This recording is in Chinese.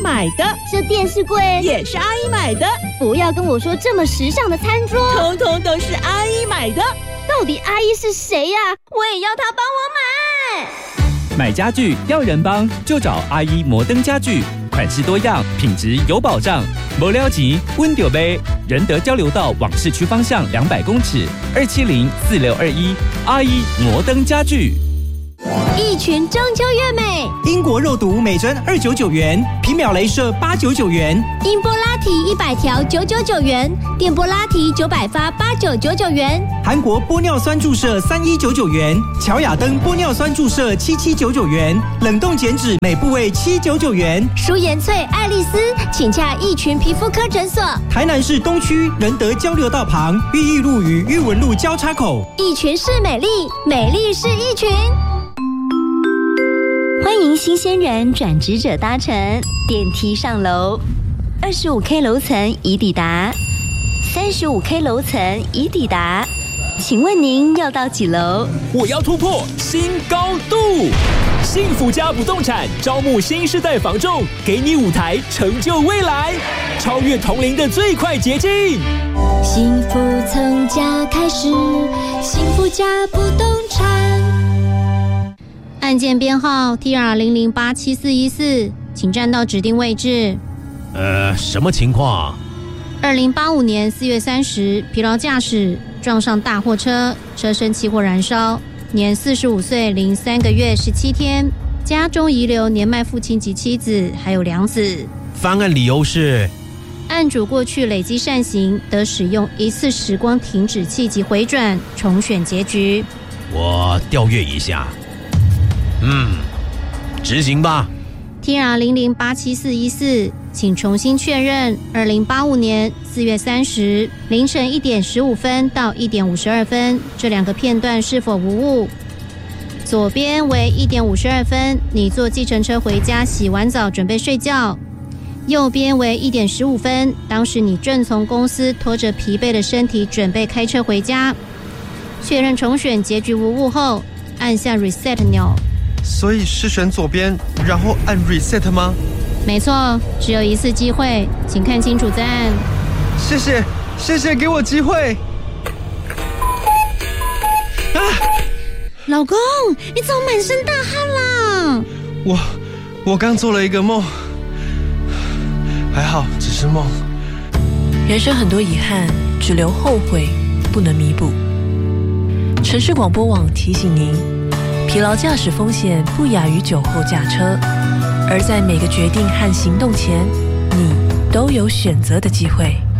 买的， 这电视柜也是阿姨买的。 不要跟我说这么时尚的餐桌， 通通都是阿姨买的。 到底阿姨是谁呀？我也要她帮我买。 买家具要人帮，就找阿姨摩登家具，款式多样，品质有保障。没了钱，温丢杯。仁德交流道往市区方向200公尺，2704621，阿姨摩登家具。 一群中秋月美， 英国肉毒每针299元，皮秒雷射899元， 音波拉提100条999元，电波拉提900发8999元， 韩国玻尿酸注射3199元，乔雅登玻尿酸注射7799元，冷冻减脂每部位799元。 舒颜萃、爱丽丝，请洽一群皮肤科诊所。 台南市东区仁德交流道旁，裕义路与裕文路交叉口。 一群是美丽，美丽是一群。欢迎新鲜人转职者搭乘电梯上楼，25K 楼层已抵达，35K 楼层已抵达，请问您要到几楼？ 我要突破新高度！幸福家不动产招募新世代房仲，给你舞台成就未来，超越同龄的最快捷径。 幸福从家开始，幸福家不动产。案件编号 TR00874414，请站到指定位置。 什么情况 ？2085年4月30，疲劳驾驶撞上大货车，车身起火燃烧，年45岁零3个月17天，家中遗留年迈父亲及妻子，还有2子。 翻案理由是， 案主过去累积善行，得使用一次时光停止器及回转重选结局。 我调阅一下。执行吧。 TR00874414，请重新确认2085年4月30凌晨1点15分到1点52分这2个片段是否无误？左边为1点52分，你坐计程车回家，洗完澡准备睡觉；右边为1点15分，当时你正从公司拖着疲惫的身体准备开车回家。确认重选结局无误后，按下 Reset 钮。 所以是选左边，然后按 Reset 吗？ 没错，只有一次机会，请看清楚再按。 谢谢给我机会。 老公，你怎么满身大汗啦？ 我刚做了一个梦，还好只是梦。 人生很多遗憾，只留后悔，不能弥补。城市广播网提醒您，疲劳驾驶风险不亚于酒后驾车，而在每个决定和行动前，你都有选择的机会。